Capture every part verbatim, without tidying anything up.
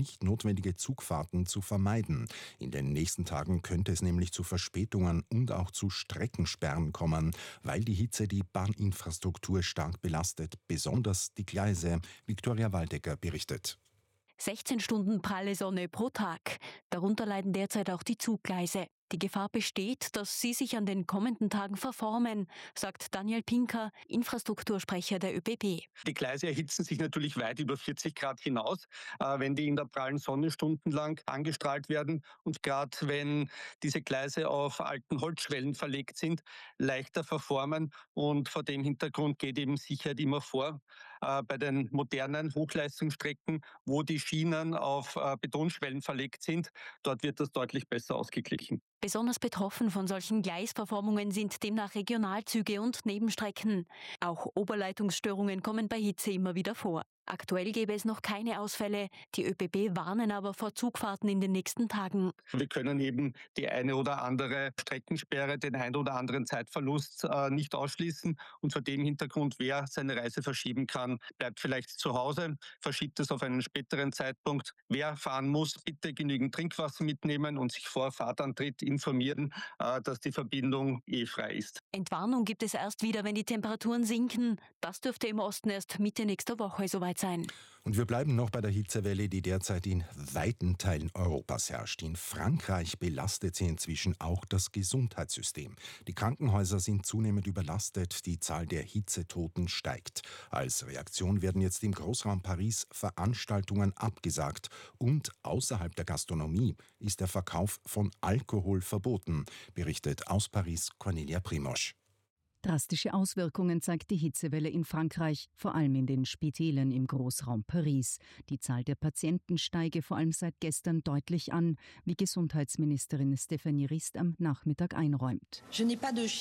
nicht notwendige Zugfahrten zu vermeiden. In den nächsten Tagen könnte es nämlich zu Verspätungen und auch zu Streckensperren kommen, weil die Hitze die Bahninfrastruktur stark belastet, besonders die Gleise. Viktoria Waldecker berichtet. sechzehn Stunden pralle Sonne pro Tag. Darunter leiden derzeit auch die Zuggleise. Die Gefahr besteht, dass sie sich an den kommenden Tagen verformen, sagt Daniel Pinker, Infrastruktursprecher der ÖBB. Die Gleise erhitzen sich natürlich weit über vierzig Grad hinaus, wenn die in der prallen Sonne stundenlang angestrahlt werden. Und gerade wenn diese Gleise auf alten Holzschwellen verlegt sind, leichter verformen. Und vor dem Hintergrund geht eben Sicherheit immer vor. Bei den modernen Hochleistungsstrecken, wo die Schienen auf Betonschwellen verlegt sind, dort wird das deutlich besser ausgeglichen. Besonders betroffen von solchen Gleisverformungen sind demnach Regionalzüge und Nebenstrecken. Auch Oberleitungsstörungen kommen bei Hitze immer wieder vor. Aktuell gäbe es noch keine Ausfälle, die ÖBB warnen aber vor Zugfahrten in den nächsten Tagen. Wir können eben die eine oder andere Streckensperre, den einen oder anderen Zeitverlust äh, nicht ausschließen. Und vor dem Hintergrund, wer seine Reise verschieben kann, bleibt vielleicht zu Hause, verschiebt es auf einen späteren Zeitpunkt. Wer fahren muss, bitte genügend Trinkwasser mitnehmen und sich vor Fahrtantritt informieren, äh, dass die Verbindung eh frei ist. Entwarnung gibt es erst wieder, wenn die Temperaturen sinken. Das dürfte im Osten erst Mitte nächster Woche soweit sein. Und wir bleiben noch bei der Hitzewelle, die derzeit in weiten Teilen Europas herrscht. In Frankreich belastet sie inzwischen auch das Gesundheitssystem. Die Krankenhäuser sind zunehmend überlastet, die Zahl der Hitzetoten steigt. Als Reaktion werden jetzt im Großraum Paris Veranstaltungen abgesagt und außerhalb der Gastronomie ist der Verkauf von Alkohol verboten, berichtet aus Paris Cornelia Primosch. Drastische Auswirkungen zeigt die Hitzewelle in Frankreich, vor allem in den Spitälen im Großraum Paris. Die Zahl der Patienten steige vor allem seit gestern deutlich an, wie Gesundheitsministerin Stéphanie Rist am Nachmittag einräumt. Sie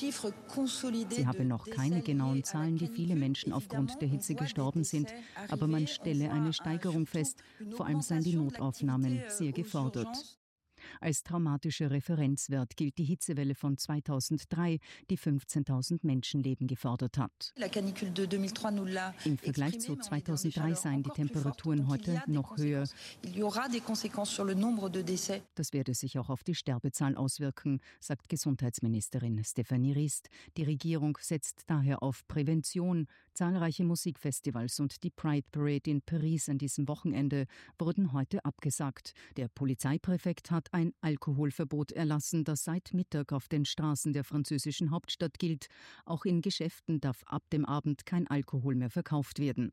habe noch keine genauen Zahlen, wie viele Menschen aufgrund der Hitze gestorben sind, aber man stelle eine Steigerung fest, vor allem seien die Notaufnahmen sehr gefordert. Als traumatischer Referenzwert gilt die Hitzewelle von zweitausenddrei, die fünfzehntausend Menschenleben gefordert hat. Im Vergleich zu zweitausenddrei seien die Temperaturen heute noch höher. Das werde sich auch auf die Sterbezahl auswirken, sagt Gesundheitsministerin Stéphanie Rist. Die Regierung setzt daher auf Prävention. Zahlreiche Musikfestivals und die Pride Parade in Paris an diesem Wochenende wurden heute abgesagt. Der Polizeipräfekt hat ein Alkoholverbot erlassen, das seit Mittag auf den Straßen der französischen Hauptstadt gilt. Auch in Geschäften darf ab dem Abend kein Alkohol mehr verkauft werden.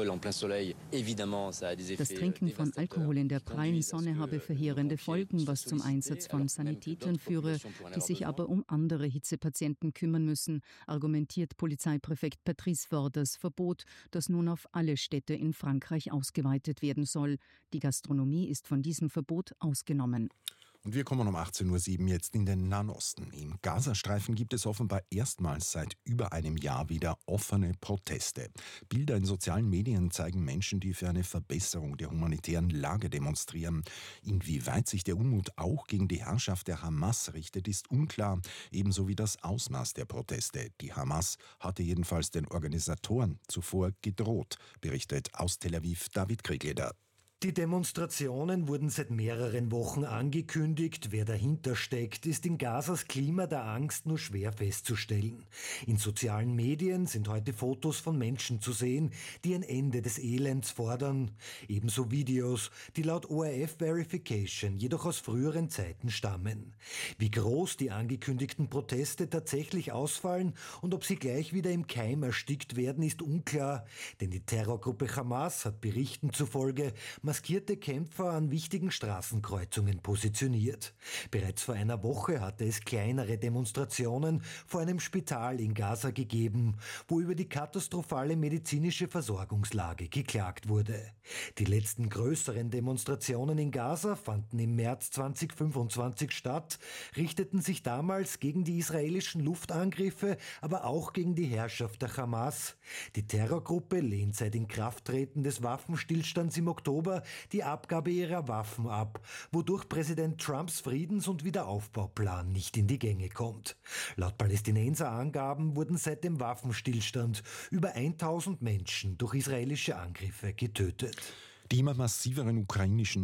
Das Trinken von Alkohol in der prallen Sonne habe verheerende Folgen, was zum Einsatz von Sanitätern führe, die sich aber um andere Hitzepatienten kümmern müssen, argumentiert Polizeipräfekt Patrice Faure das Verbot, das nun auf alle Städte in Frankreich ausgeweitet werden soll. Die Gastronomie ist von diesem Verbot ausgenommen. Und wir kommen um achtzehn Uhr sieben jetzt in den Nahen Osten. Im Gazastreifen gibt es offenbar erstmals seit über einem Jahr wieder offene Proteste. Bilder in sozialen Medien zeigen Menschen, die für eine Verbesserung der humanitären Lage demonstrieren. Inwieweit sich der Unmut auch gegen die Herrschaft der Hamas richtet, ist unklar, ebenso wie das Ausmaß der Proteste. Die Hamas hatte jedenfalls den Organisatoren zuvor gedroht, berichtet aus Tel Aviv David Kriegleder. Die Demonstrationen wurden seit mehreren Wochen angekündigt. Wer dahinter steckt, ist in Gazas Klima der Angst nur schwer festzustellen. In sozialen Medien sind heute Fotos von Menschen zu sehen, die ein Ende des Elends fordern. Ebenso Videos, die laut O R F-Verification jedoch aus früheren Zeiten stammen. Wie groß die angekündigten Proteste tatsächlich ausfallen und ob sie gleich wieder im Keim erstickt werden, ist unklar. Denn die Terrorgruppe Hamas hat Berichten zufolge maskierte Kämpfer an wichtigen Straßenkreuzungen positioniert. Bereits vor einer Woche hatte es kleinere Demonstrationen vor einem Spital in Gaza gegeben, wo über die katastrophale medizinische Versorgungslage geklagt wurde. Die letzten größeren Demonstrationen in Gaza fanden im März zweitausendfünfundzwanzig statt, richteten sich damals gegen die israelischen Luftangriffe, aber auch gegen die Herrschaft der Hamas. Die Terrorgruppe lehnt seit Inkrafttreten des Waffenstillstands im Oktober die Abgabe ihrer Waffen ab, wodurch Präsident Trumps Friedens- und Wiederaufbauplan nicht in die Gänge kommt. Laut Palästinenser-Angaben wurden seit dem Waffenstillstand über tausend Menschen durch israelische Angriffe getötet. Die immer massiveren ukrainischen